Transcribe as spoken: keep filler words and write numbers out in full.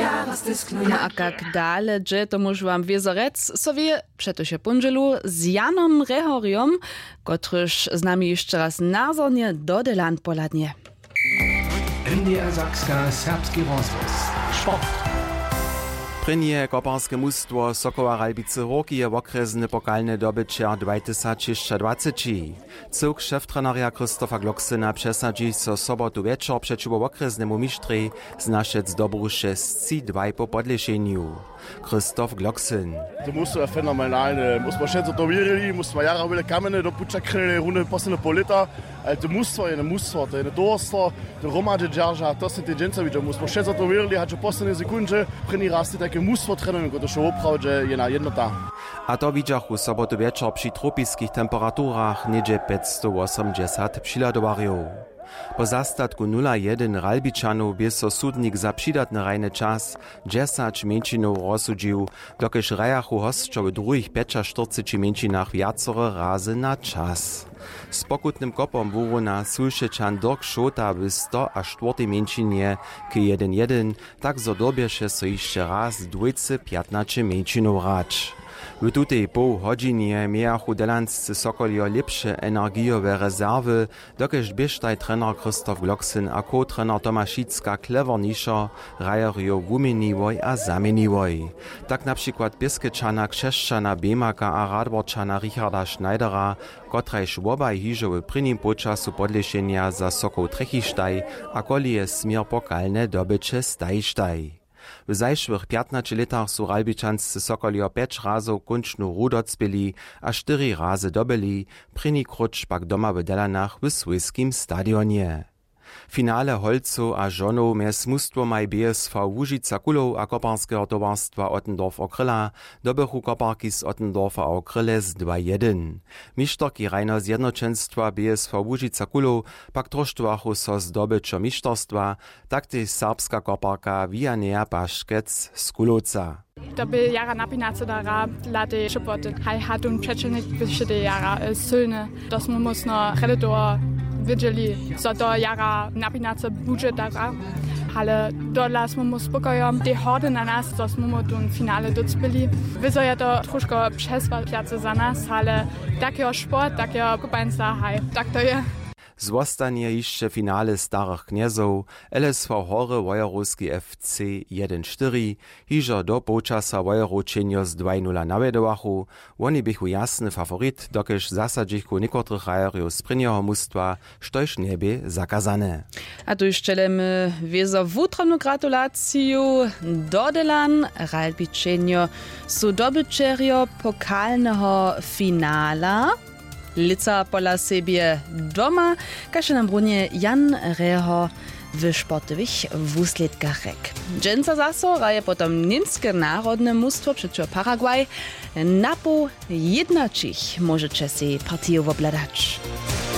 No a jak dalej, że to może wam wiezorec sobie przetusie punżelu z Janom Rehoriom, kotryż z nami jeszcze raz nazornie do Delan poladnie. N D R Sakska serbski rozhlas. Sport. Prynje koparske mustwo Sokoła Ralbice Roki je okresny pokalny dobycier dwa tysiące dwadzieścia. Cuk szef-treneria Krzysztofa Gloksyna przesadzi so sobotu wieczor przeciwko okresnemu mistrzej znaszec dobru sześć dwa po podlesieniu. Krzysztof Gloksyn. To musto je fenomenalne. Musimy się to wierzyli, musimy jara wiele kamienie do pucza kryli, runde posledne po lita. Ale to mustwo je ne mustwo, to je ne dorstvo, to romadže džarža, to se te džencoviče. Musimy się to wierzyli, a że posledne sekundzie prynji rasty takie mustwo trenują, to się oprawdźe je na jednota. A to widziach u sobotu wieczor przy tropickich temperaturach niedzie pięćset osiemdziesiąt przyladowariów. Po zastatku nula jeden Ralbičanów bie so sudnik za přidatny rajny czas dziesięć mięcinów rozsudził, dokež rajachu hostčo w drugich czterdziestu mięcinach wiacore razy na czas. Z pokutnym kopom wuruna Sulšečan Dirk Šota w sto a czwartej mięcinie k jeden jeden, tak zodobieše so jeszcze raz dwieście piętnaście mięcinów racz. W tutej pół godzinie miachu delanscy Sokolio lepsze energiowe rezerwy, dokež bieżtaj trener Krzysztof Gloksyn a ko-trener Tomaszicka kleverniszo rajerio wumeniwoj a zameniwoj. Tak na przykład Bieskečana Krzeszczana Bemaka a Radworčana Richarda Schneidera, kotrajž obaj hižo w prynnym počasu podlešenia za Sokol trechištaj a kolije smier pokalne dobycze stajštaj. W zajszłych piętnastu latach su Ralbičanscy Sokolio pięć razów kunčnu rudoc byli a cztery razy dobyli, pryni krucz pak doma w Delanach w swojskim stadionie. Finale Holcu a żonów mjez mustwomaj B S V Łužica Kulow a koparskeho towarstwa Ottendorf Okryla dobychu koparki z Ottendorfa Okryla z dwa jeden. Mišterki rajno zjednoczenstwa B S V Łužica Kulow pak troštvachu so zdobyczo mišterstwa, tak też serbska koparka Vianea Paškec z Kulowca. To by jara napinace dara lady szypoty. Haj hatun przeczynnik wyszedy jara sylny. To smo mocno redaktor wiedzieli, co to jara napinace budżet dara. Ale dodla smo mu spokojom te hody na nas, co smo mu tu w finale docpili. Wyzo je to troszkę przeswapiace za nas, ale takiego sport, takiego kupańca, haj, tak to je. Zostanie jeszcze finale Starych Kniezów, L S V Hory Wojerowski F C jeden cztery, hižo do počasa Wojeročenjo z dwa nula navedowachu, oni bychu jasny favorit, dokež zasadžichu niekotrych rajerów z prynjeho mustwa, štož niebie zakazane. A tu jeszcze lemy wiezo wutromnu gratulaciju do Delan, Ralbičenjo su dobyczerio pokalnego finala. Lica pola siebie doma, każe nam brunie Jan Reho w sportowych wusledkach rek. Dżęca zaso raje potom niemskie narodne mustwo przeciw Paragwaj. Na po jednaczych możecie się partię obladać.